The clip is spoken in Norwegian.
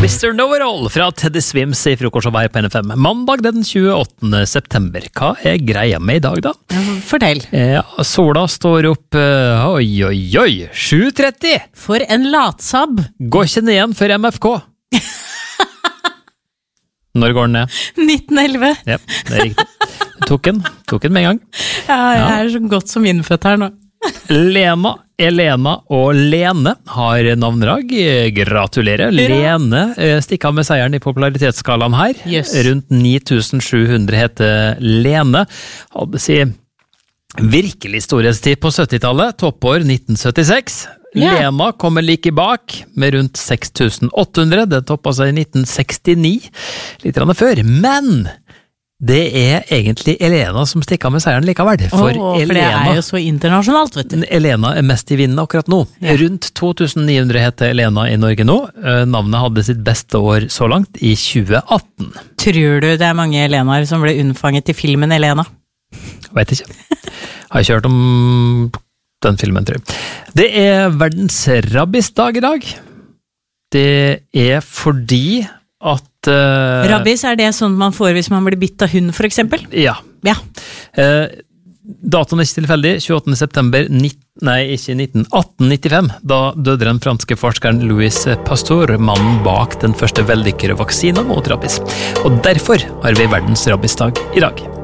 Mr. Know-it-all fra Teddy Swims i frokostet her på NFM. Mandag den 28. september. Hva greia med i dag da? Fortell. Ja, sola står opp, 7:30. For en latsabb. Går ikke ned igjen før MFK. Når går den ned? 1911. Ja, det riktig. Tok den med en gang. Ja, jeg så godt som innfødt her nå. Lena, Elena og Lene har navnedag. Gratulerer. Lene stikker av med seieren i popularitetsskalaen her. Yes. Rundt 9700 heter Lene. Hadde sin virkelig storhetstid på 70-tallet, toppår 1976. Yeah. Lena kommer like bak med rundt 6800. Det toppet seg i 1969, litt før. Men det egentlig Elena som stikker med seieren likevel. For for Elena, det jo så internasjonalt, vet du. Elena mest i vinden akkurat nå. Ja. Rundt 2900 heter Elena i Norge nå. Navnet hadde sitt beste år så langt i 2018. Tror du det mange Elenaer som ble unnfanget i filmen Elena? Vet ikke. Har ikke hørt om den filmen, tror jeg. Det verdens rabbisdag i dag. Det fordi at Rabbis, det sånn man får hvis man blir bitt av hund, for eksempel? Ja. Ja. Datoen ikke tilfeldig, 28. september 1895, da døde den franske forskeren Louis Pasteur, mannen bak den første vellykkede vaksinen mot rabbis. Og derfor har vi verdens rabbisdag i dag.